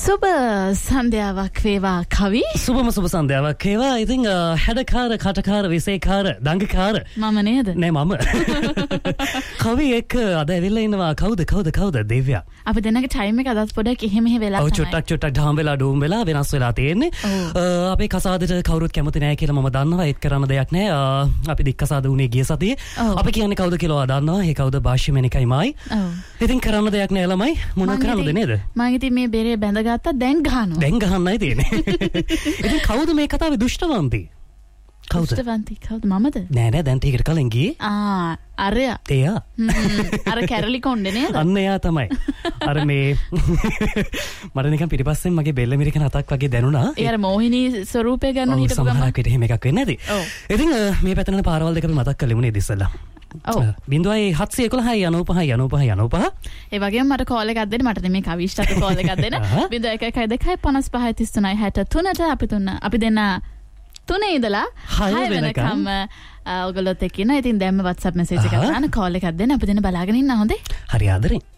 සුබ සන්ධ්‍යාවක් වේවා කවි. සුබම සුබ සන්ධ්‍යාවක් වේවා. ඉතින් හැඩකාර කටකාර විසේකාර දඟකාර මම නේද? නෑ මම. කවි එක්ක අද ඇවිල්ලා ඉන්නවා. කවුද දෙව්‍යා. අපි දෙන්නගේ ටයිම් එක අදත් පොඩක් එහෙම වෙලා තමයි. ඔව් චුට්ටක් ඩාම් වෙලා ඩූම් වෙලා වෙනස් වෙලා තියෙන්නේ. අපේ කසාදෙට කවුරුත් කැමති නෑ කියලා මම දන්නවා. ඒත් කරන්න දෙයක් නෑ. අපි දික් කසාද උනේ ගිය සතියේ. අපි කියන්නේ කවුද කියලා දන්නවා. ඒ කවුද භාෂ්‍යමෙනිකයි මයි. ඉතින් කරන්න දෙයක් නෑ ළමයි. මොනවා කරන්නද නේද? මම ඉතින් මේ බෙරේ බැඳගත්තා දැන් ගහනවා. දැන් ගහන්නයි තියෙන්නේ. ඉතින් කවුද මේ කතාවේ දුෂ්ටවන්ති? දුෂ්ටවන්ති කවුද? මමද? නෑ දැන් ටිකට කලින් ගියේ. අරයා. එයා. අර කැරලි කොණ්ඩේ නේද? අන්න එයා තමයි. අර මේ මට නිකන් පිටිපස්සෙන් මගේ බෙල්ල මිරිකන අතක් වගේ දැනුණා. ඒ අර මොහිනී ස්වරූපය ගන්න හිටපු ගමන්. සමහරක් විට එහෙම එකක් වෙන්නේ නැති. ඉතින් මේ පැත්තේ පාරවල් දෙක අපි මතක් කරලෙමු නේද ඉස්සෙල්ලා. 0.711 ඒ වගේම මට කෝල් එකක් දෙන්න මට මේ කවිෂ්ටට කෝල් එකක් දෙන්න 0.15253 අපි දෙන්න 3 ඉඳලා 6 වෙනකම් ඔයගොල්ලොත් එක්ක ඉන්න. ඉතින් දැන්ම WhatsApp message එකක් දාන්න කෝල් එකක් දෙන්න අපි දෙන්න බලාගෙන ඉන්න හොඳේ. හරි ආදරේ.